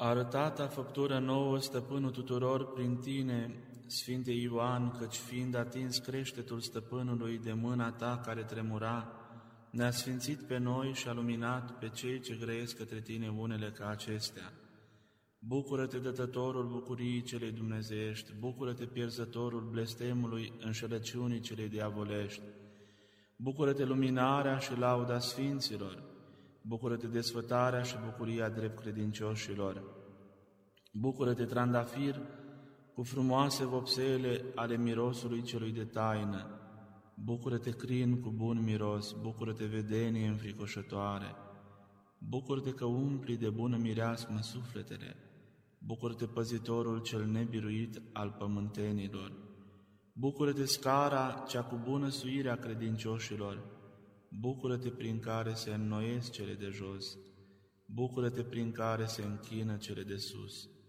Arătata făptură nouă, stăpânul tuturor, prin tine, Sfinte Ioan, căci fiind atins creștetul stăpânului de mâna ta care tremura, ne-a sfințit pe noi și a luminat pe cei ce grăiesc către tine unele ca acestea. Bucură-te, dătătorul bucuriei celei dumnezeiești, bucură-te, pierzătorul blestemului înșelăciunii celei diavolești, bucură-te, luminarea și lauda sfinților, bucură-te, desfătarea și bucuria drept credincioșilor, bucură-te, trandafir, cu frumoase vopsele ale mirosului celui de taină, bucură-te, crin cu bun miros, bucură-te, vedenie înfricoșătoare, bucură-te că umpli de bună mireasmă sufletele, bucură-te, păzitorul cel nebiruit al pământenilor, bucură-te, scara cea cu bună suire a credincioșilor, bucură-te prin care se înnoiesc cele de jos, bucură-te prin care se închină cele de sus.